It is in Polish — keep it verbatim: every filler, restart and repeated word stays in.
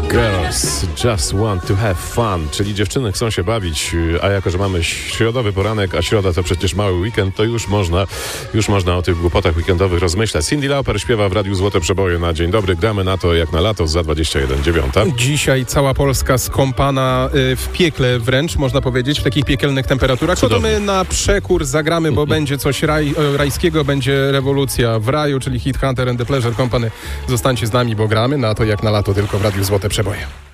Girls just want to have fun, czyli dziewczyny chcą się bawić, a jako, że mamy środowy poranek, a środa to przecież mały weekend, to już można, już można o tych głupotach weekendowych rozmyślać. Cindy Lauper śpiewa w Radiu Złote Przeboje na dzień dobry. Gramy na to jak na lato za dwadzieścia jeden dziewiąta. Dzisiaj cała Polska skąpana w piekle wręcz, można powiedzieć, w takich piekielnych temperaturach. To my na przekór zagramy, bo będzie coś raj, rajskiego, będzie rewolucja w raju, czyli Hit Hunter and the Pleasure Company. Zostańcie z nami, bo gramy na to jak na lato tylko w Radiu Złote Przeboje.